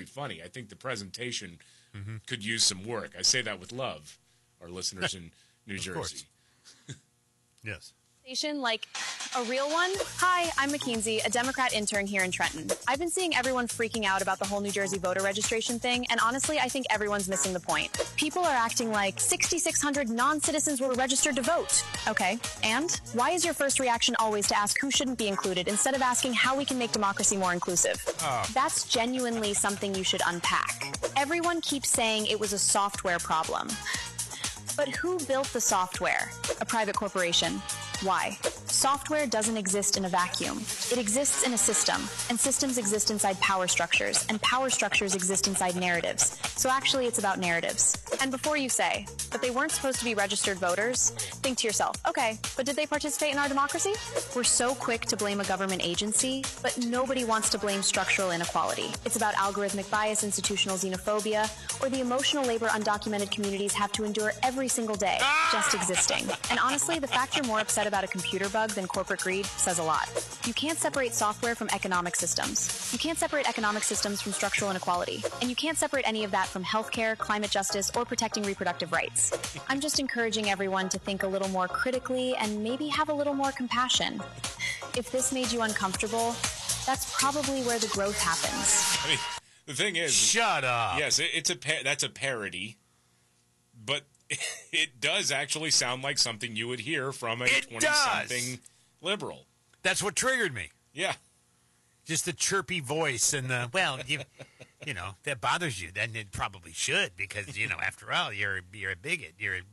funny. I think the presentation could use some work. I say that with love, our listeners in New Jersey. Yes. Like a real one? Hi, I'm McKinsey, a Democrat intern here in Trenton. I've been seeing everyone freaking out about the whole New Jersey voter registration thing, and honestly, I think everyone's missing the point. People are acting like 6,600 non-citizens were registered to vote. Okay, and? Why is your first reaction always to ask who shouldn't be included instead of asking how we can make democracy more inclusive? That's genuinely something you should unpack. Everyone keeps saying it was a software problem. But who built the software? A private corporation. Why? Software doesn't exist in a vacuum. It exists in a system, and systems exist inside power structures, and power structures exist inside narratives. So actually, it's about narratives. And before you say, but they weren't supposed to be registered voters, think to yourself, okay, but did they participate in our democracy? We're so quick to blame a government agency, but nobody wants to blame structural inequality. It's about algorithmic bias, institutional xenophobia, or the emotional labor undocumented communities have to endure every single day, just existing. And honestly, the fact you're more upset about a computer bug than corporate greed says a lot. You can't separate software from economic systems. You can't separate economic systems from structural inequality. And you can't separate any of that from healthcare, climate justice, or protecting reproductive rights. I'm just encouraging everyone to think a little more critically and maybe have a little more compassion. If this made you uncomfortable, that's probably where the growth happens. I mean, the thing is... Shut up. Yes, that's a parody, but it does actually sound like something you would hear from a 20-something liberal. That's what triggered me. Yeah. Just the chirpy voice and the, well, you know, that bothers you. Then it probably should because, you know, after all, you're a bigot. You're a...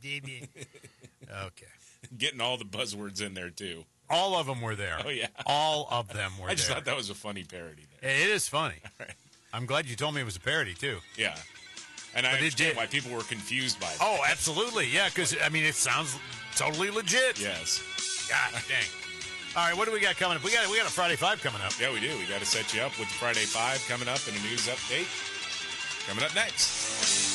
Okay. Getting all the buzzwords in there, too. All of them were there. Oh, yeah. All of them were there. I just thought that was a funny parody there. It is funny. All right. I'm glad you told me it was a parody, too. Yeah. And I understand why people were confused by that. Oh, absolutely. Yeah, because, I mean, it sounds totally legit. Yes. God dang. All right, what do we got coming up? We got a Friday 5 coming up. Yeah, we do. We got to set you up with the Friday 5 coming up and a news update coming up next.